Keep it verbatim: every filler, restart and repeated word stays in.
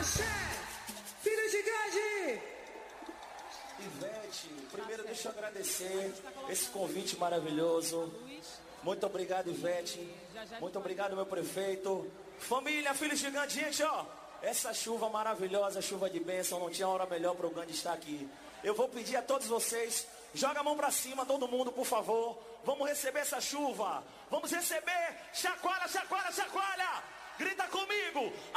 Filho de Gandhi! Ivete, primeiro deixa eu agradecer esse convite maravilhoso. Muito obrigado, Ivete. Muito obrigado, meu prefeito. Família, Filhos de Gandhi, gente, ó. Essa chuva maravilhosa, chuva de bênção, não tinha hora melhor para o Gandhi estar aqui. Eu vou pedir a todos vocês, joga a mão para cima, todo mundo, por favor. Vamos receber essa chuva. Vamos receber. Chacoalha, chacoalha, chacoalha. Grita comigo.